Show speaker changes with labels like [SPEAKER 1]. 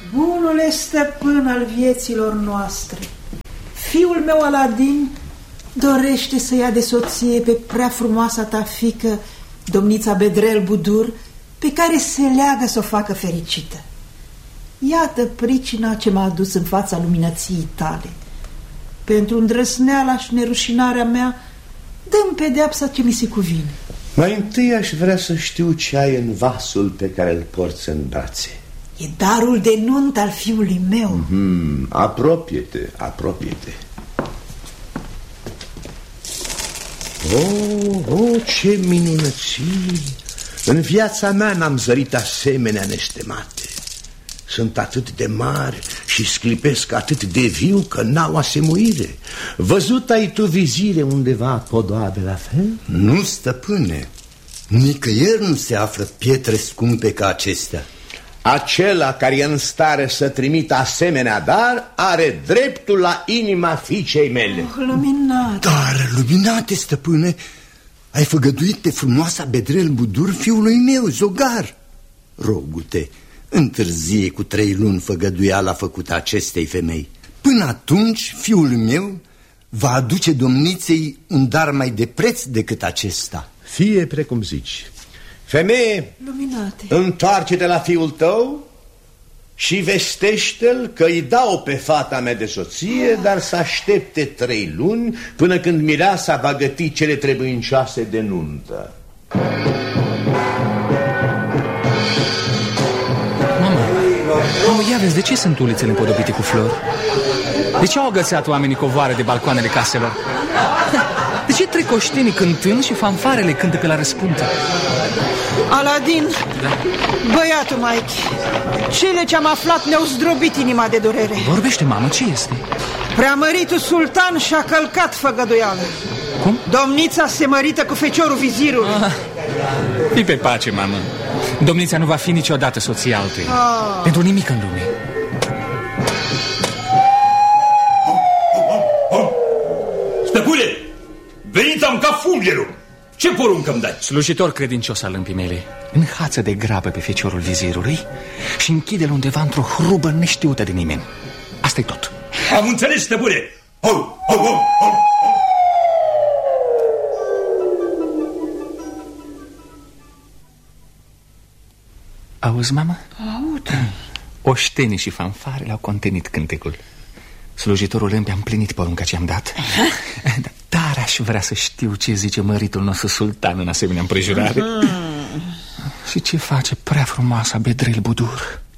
[SPEAKER 1] Bunule stăpân al vieților noastre, fiul meu Aladin dorește să ia de soție pe prea frumoasa ta fiică, domnița Bedrel Budur, pe care se leagă să o facă fericită. Iată pricina ce m-a adus în fața luminăției tale. Pentru îndrăsneala și nerușinarea mea, dă-mi pedeapsa ce mi se cuvine.
[SPEAKER 2] Mai întâi aș vrea să știu ce ai în vasul pe care îl porți în brațe.
[SPEAKER 1] E darul de nuntă al fiului meu.
[SPEAKER 2] Apropie-te, apropie-te. Ce minunății! În viața mea n-am zărit asemenea nestemate. Sunt atât de mari și sclipesc atât de viu că n-au asemuire. Văzut ai tu vizire undeva podoabe la fel?
[SPEAKER 3] Nu, stăpâne, nicăieri nu se află pietre scumpe ca acestea.
[SPEAKER 2] Acela care e în stare să trimită asemenea dar are dreptul la inima fiicei mele.
[SPEAKER 1] Luminate.
[SPEAKER 3] Dar, luminate, stăpâne, ai făgăduit pe frumoasa Bedrel Budur fiului meu, Zogar. Rogu-te, întârzie cu 3 luni făgăduiala făcută acestei femei. Până atunci, fiul meu va aduce domniței un dar mai de preț decât acesta.
[SPEAKER 2] Fie precum zici. Femeie,
[SPEAKER 1] Luminate,
[SPEAKER 2] întoarce-te la fiul tău și vestește-l că îi dau pe fata mea de soție, dar să aștepte 3 luni până când mireasa va găti cele trebuincioase de nuntă.
[SPEAKER 4] Mamă, ia vezi, de ce sunt ulițele împodobite cu flori? De ce au agățat oamenii covoare de balcoanele caselor? De ce trec oștenii cântând și fanfarele cântă pe la răspuntă?
[SPEAKER 1] Aladin, da? Băiatul Mike, cele ce am aflat ne-au zdrobit inima de durere.
[SPEAKER 4] Vorbește, mamă, ce este?
[SPEAKER 1] Preamăritul sultan și-a călcat făgăduială.
[SPEAKER 4] Cum?
[SPEAKER 1] Domnița se mărită cu feciorul vizirului.
[SPEAKER 4] Fii pe pace, mamă. Domnița nu va fi niciodată soția altuia. Pentru nimic în lume.
[SPEAKER 5] Stăpâne, veniți-am ca fungherul. Ce poruncă îmi dai?
[SPEAKER 4] Slujitor credincios al lămpii mele, înhață de grabă pe feciorul vizirului și închide-l undeva într-o hrubă neștiută de nimeni. Asta-i tot.
[SPEAKER 5] Am înțeles, stăpâne.
[SPEAKER 4] Auzi, mamă?
[SPEAKER 1] Aud.
[SPEAKER 4] Oștenii și fanfarele au contenit cântecul. Slujitorul lămpii a împlinit porunca ce am dat. Dar aș vrea să știu ce zice măritul nostru sultan în asemenea împrejurare. Și ce face prea frumoasa Bedrel Budur?